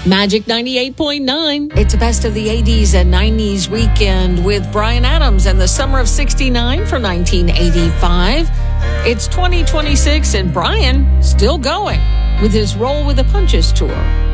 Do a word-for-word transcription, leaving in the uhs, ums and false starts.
Magic ninety-eight point nine. It's a best of the eighties and nineties weekend with Bryan Adams and the Summer of sixty-nine from nineteen eighty-five. It's twenty twenty-six and Bryan still going with his Roll with the Punches tour.